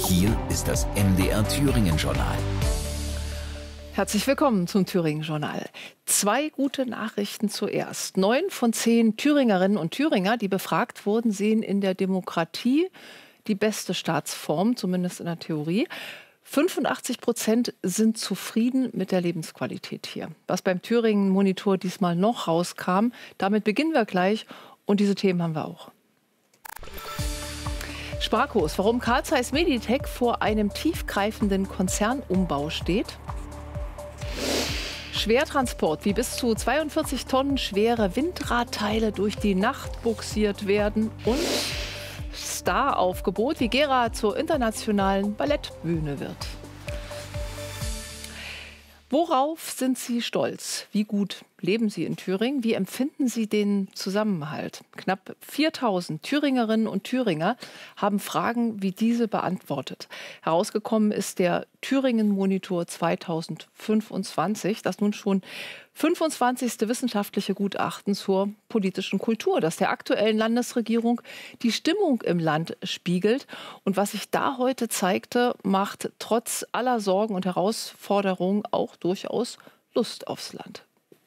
Hier ist das MDR Thüringen-Journal. Herzlich willkommen zum Thüringen-Journal. 2 gute Nachrichten zuerst. 9 von 10 Thüringerinnen und Thüringer, die befragt wurden, sehen in der Demokratie die beste Staatsform, zumindest in der Theorie. 85% sind zufrieden mit der Lebensqualität hier. Was beim Thüringen-Monitor diesmal noch rauskam, damit beginnen wir gleich. Und diese Themen haben wir auch. Sparkos, warum Carl Zeiss Meditec vor einem tiefgreifenden Konzernumbau steht. Schwertransport, wie bis zu 42 Tonnen schwere Windradteile durch die Nacht bugsiert werden. Und Staraufgebot, wie Gera zur internationalen Ballettbühne wird. Worauf sind Sie stolz? Wie gut leben Sie in Thüringen? Wie empfinden Sie den Zusammenhalt? Knapp 4000 Thüringerinnen und Thüringer haben Fragen wie diese beantwortet. Herausgekommen ist der Thüringen-Monitor 2025, das nun schon 25. wissenschaftliche Gutachten zur politischen Kultur, das der aktuellen Landesregierung die Stimmung im Land spiegelt. Und was sich da heute zeigte, macht trotz aller Sorgen und Herausforderungen auch durchaus Lust aufs Land.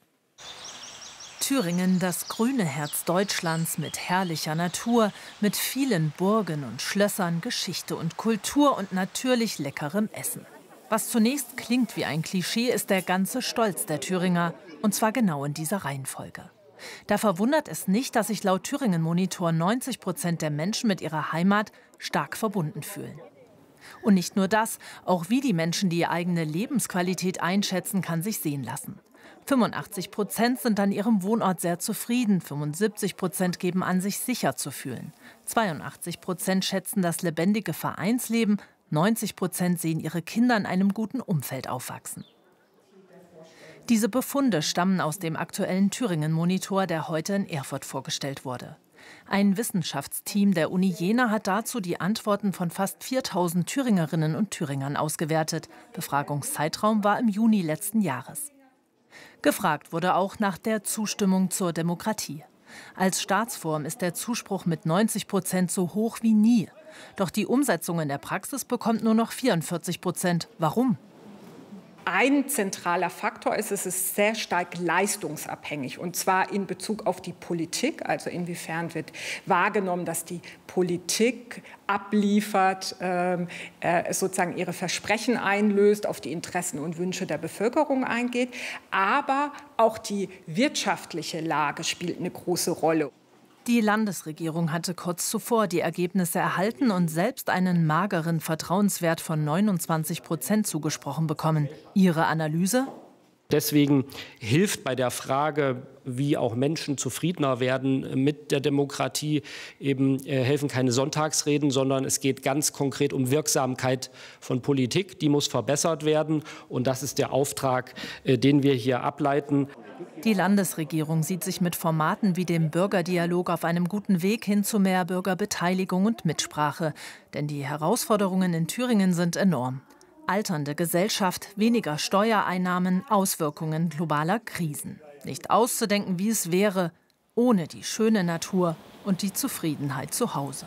Thüringen, das grüne Herz Deutschlands mit herrlicher Natur, mit vielen Burgen und Schlössern, Geschichte und Kultur und natürlich leckerem Essen. Was zunächst klingt wie ein Klischee, ist der ganze Stolz der Thüringer, und zwar genau in dieser Reihenfolge. Da verwundert es nicht, dass sich laut Thüringen-Monitor 90% der Menschen mit ihrer Heimat stark verbunden fühlen. Und nicht nur das, auch wie die Menschen die eigene Lebensqualität einschätzen, kann sich sehen lassen. 85% sind an ihrem Wohnort sehr zufrieden, 75% geben an, sich sicher zu fühlen. 82% schätzen das lebendige Vereinsleben, 90% sehen ihre Kinder in einem guten Umfeld aufwachsen. Diese Befunde stammen aus dem aktuellen Thüringen-Monitor, der heute in Erfurt vorgestellt wurde. Ein Wissenschaftsteam der Uni Jena hat dazu die Antworten von fast 4000 Thüringerinnen und Thüringern ausgewertet. Befragungszeitraum war im Juni letzten Jahres. Gefragt wurde auch nach der Zustimmung zur Demokratie. Als Staatsform ist der Zuspruch mit 90% so hoch wie nie. Doch die Umsetzung in der Praxis bekommt nur noch 44%. Warum? Ein zentraler Faktor ist, es ist sehr stark leistungsabhängig, und zwar in Bezug auf die Politik. Also inwiefern wird wahrgenommen, dass die Politik abliefert, sozusagen ihre Versprechen einlöst, auf die Interessen und Wünsche der Bevölkerung eingeht. Aber auch die wirtschaftliche Lage spielt eine große Rolle. Die Landesregierung hatte kurz zuvor die Ergebnisse erhalten und selbst einen mageren Vertrauenswert von 29% zugesprochen bekommen. Ihre Analyse? Deswegen hilft bei der Frage, wie auch Menschen zufriedener werden mit der Demokratie, eben helfen keine Sonntagsreden, sondern es geht ganz konkret um Wirksamkeit von Politik. Die muss verbessert werden, und das ist der Auftrag, den wir hier ableiten. Die Landesregierung sieht sich mit Formaten wie dem Bürgerdialog auf einem guten Weg hin zu mehr Bürgerbeteiligung und Mitsprache. Denn die Herausforderungen in Thüringen sind enorm. Alternde Gesellschaft, weniger Steuereinnahmen, Auswirkungen globaler Krisen. Nicht auszudenken, wie es wäre, ohne die schöne Natur und die Zufriedenheit zu Hause.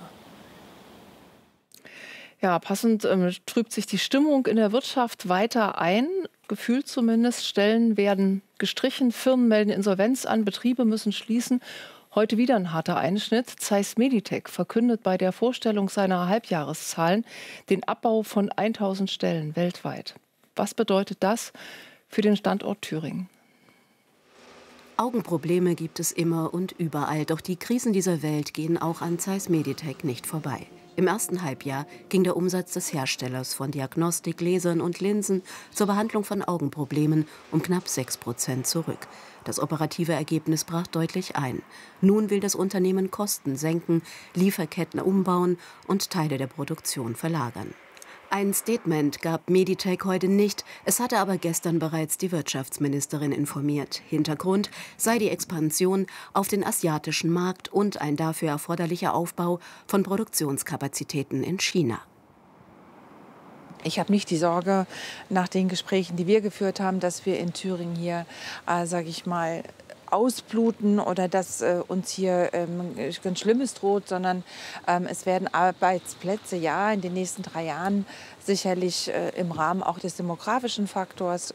Ja, passend trübt sich die Stimmung in der Wirtschaft weiter ein. Gefühlt zumindest. Stellen werden gestrichen, Firmen melden Insolvenz an, Betriebe müssen schließen. Heute wieder ein harter Einschnitt. Zeiss Meditec verkündet bei der Vorstellung seiner Halbjahreszahlen den Abbau von 1000 Stellen weltweit. Was bedeutet das für den Standort Thüringen? Augenprobleme gibt es immer und überall, doch die Krisen dieser Welt gehen auch an Zeiss Meditec nicht vorbei. Im ersten Halbjahr ging der Umsatz des Herstellers von Diagnostik, Lasern und Linsen zur Behandlung von Augenproblemen um knapp 6% zurück. Das operative Ergebnis brach deutlich ein. Nun will das Unternehmen Kosten senken, Lieferketten umbauen und Teile der Produktion verlagern. Ein Statement gab Meditec heute nicht, es hatte aber gestern bereits die Wirtschaftsministerin informiert. Hintergrund sei die Expansion auf den asiatischen Markt und ein dafür erforderlicher Aufbau von Produktionskapazitäten in China. Ich habe nicht die Sorge nach den Gesprächen, die wir geführt haben, dass wir in Thüringen hier, sage ich mal, ausbluten oder dass uns hier ganz Schlimmes droht, sondern es werden Arbeitsplätze in den nächsten 3 Jahren sicherlich im Rahmen auch des demografischen Faktors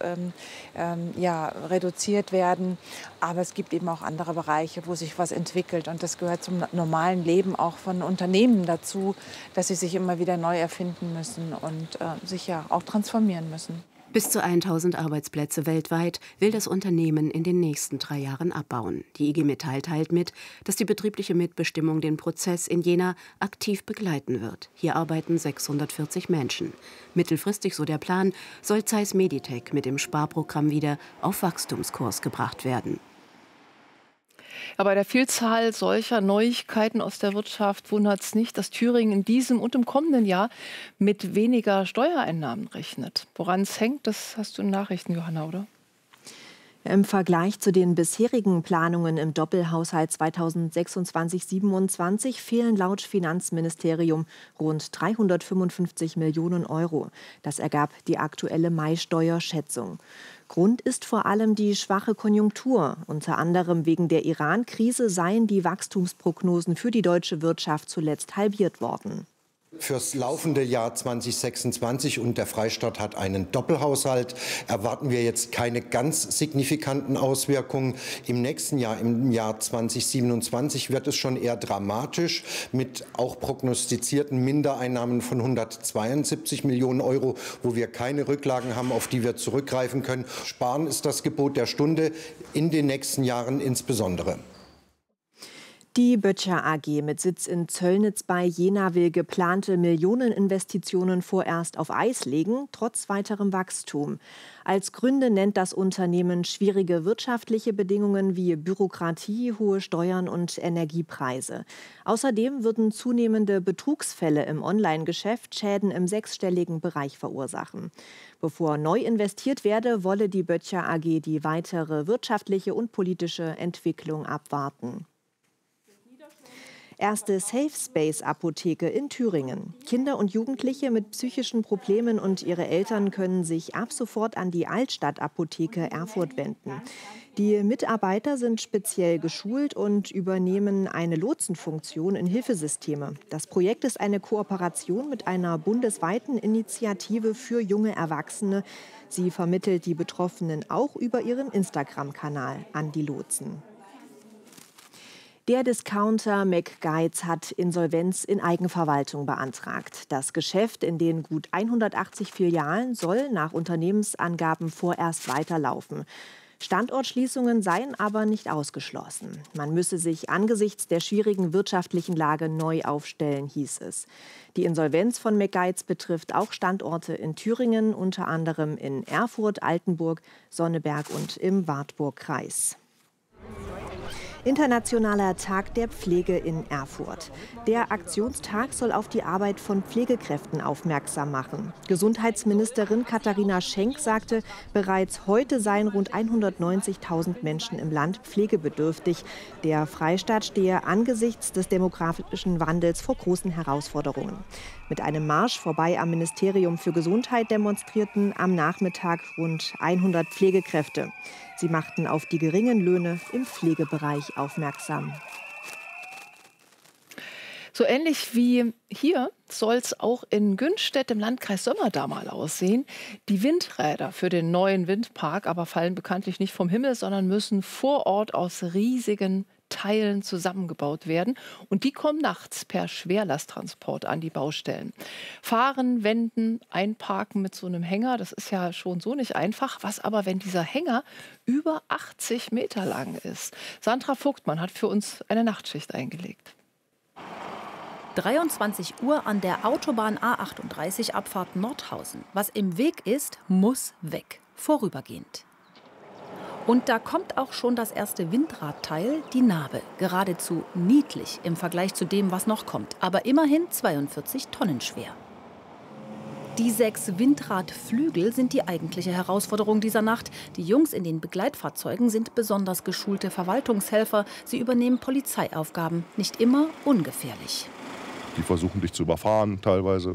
reduziert werden. Aber es gibt eben auch andere Bereiche, wo sich was entwickelt. Und das gehört zum normalen Leben auch von Unternehmen dazu, dass sie sich immer wieder neu erfinden müssen und sich ja auch transformieren müssen. Bis zu 1000 Arbeitsplätze weltweit will das Unternehmen in den nächsten 3 Jahren abbauen. Die IG Metall teilt mit, dass die betriebliche Mitbestimmung den Prozess in Jena aktiv begleiten wird. Hier arbeiten 640 Menschen. Mittelfristig, so der Plan, soll Zeiss Meditec mit dem Sparprogramm wieder auf Wachstumskurs gebracht werden. Ja, bei der Vielzahl solcher Neuigkeiten aus der Wirtschaft wundert es nicht, dass Thüringen in diesem und im kommenden Jahr mit weniger Steuereinnahmen rechnet. Woran es hängt, das hast du in Nachrichten, Johanna, oder? Im Vergleich zu den bisherigen Planungen im Doppelhaushalt 2026/27 fehlen laut Finanzministerium rund 355 Millionen Euro. Das ergab die aktuelle Mai-Steuerschätzung. Grund ist vor allem die schwache Konjunktur. Unter anderem wegen der Iran-Krise seien die Wachstumsprognosen für die deutsche Wirtschaft zuletzt halbiert worden. Fürs laufende Jahr 2026 und der Freistaat hat einen Doppelhaushalt, erwarten wir jetzt keine ganz signifikanten Auswirkungen. Im nächsten Jahr, im Jahr 2027, wird es schon eher dramatisch mit auch prognostizierten Mindereinnahmen von 172 Millionen Euro, wo wir keine Rücklagen haben, auf die wir zurückgreifen können. Sparen ist das Gebot der Stunde, in den nächsten Jahren insbesondere. Die Böttcher AG mit Sitz in Zöllnitz bei Jena will geplante Millioneninvestitionen vorerst auf Eis legen, trotz weiterem Wachstum. Als Gründe nennt das Unternehmen schwierige wirtschaftliche Bedingungen wie Bürokratie, hohe Steuern und Energiepreise. Außerdem würden zunehmende Betrugsfälle im Online-Geschäft Schäden im 6-stelligen Bereich verursachen. Bevor neu investiert werde, wolle die Böttcher AG die weitere wirtschaftliche und politische Entwicklung abwarten. Erste Safe-Space-Apotheke in Thüringen. Kinder und Jugendliche mit psychischen Problemen und ihre Eltern können sich ab sofort an die Altstadt-Apotheke Erfurt wenden. Die Mitarbeiter sind speziell geschult und übernehmen eine Lotsenfunktion in Hilfesysteme. Das Projekt ist eine Kooperation mit einer bundesweiten Initiative für junge Erwachsene. Sie vermittelt die Betroffenen auch über ihren Instagram-Kanal an die Lotsen. Der Discounter McGuides hat Insolvenz in Eigenverwaltung beantragt. Das Geschäft in den gut 180 Filialen soll nach Unternehmensangaben vorerst weiterlaufen. Standortschließungen seien aber nicht ausgeschlossen. Man müsse sich angesichts der schwierigen wirtschaftlichen Lage neu aufstellen, hieß es. Die Insolvenz von McGuides betrifft auch Standorte in Thüringen, unter anderem in Erfurt, Altenburg, Sonneberg und im Wartburg-Kreis. Internationaler Tag der Pflege in Erfurt. Der Aktionstag soll auf die Arbeit von Pflegekräften aufmerksam machen. Gesundheitsministerin Katharina Schenk sagte, bereits heute seien rund 190.000 Menschen im Land pflegebedürftig. Der Freistaat stehe angesichts des demografischen Wandels vor großen Herausforderungen. Mit einem Marsch vorbei am Ministerium für Gesundheit demonstrierten am Nachmittag rund 100 Pflegekräfte. Sie machten auf die geringen Löhne im Pflegebereich aufmerksam. So ähnlich wie hier soll es auch in Günstedt im Landkreis Sömmerda mal aussehen. Die Windräder für den neuen Windpark aber fallen bekanntlich nicht vom Himmel, sondern müssen vor Ort aus riesigen Teilen zusammengebaut werden. Und die kommen nachts per Schwerlasttransport an die Baustellen. Fahren, wenden, einparken mit so einem Hänger, das ist ja schon so nicht einfach. Was aber, wenn dieser Hänger über 80 Meter lang ist? Sandra Vogtmann hat für uns eine Nachtschicht eingelegt. 23 Uhr an der Autobahn A38 Abfahrt Nordhausen. Was im Weg ist, muss weg. Vorübergehend. Und da kommt auch schon das erste Windradteil, die Nabe. Geradezu niedlich im Vergleich zu dem, was noch kommt. Aber immerhin 42 Tonnen schwer. Die 6 Windradflügel sind die eigentliche Herausforderung dieser Nacht. Die Jungs in den Begleitfahrzeugen sind besonders geschulte Verwaltungshelfer. Sie übernehmen Polizeiaufgaben. Nicht immer ungefährlich. Die versuchen dich zu überfahren teilweise.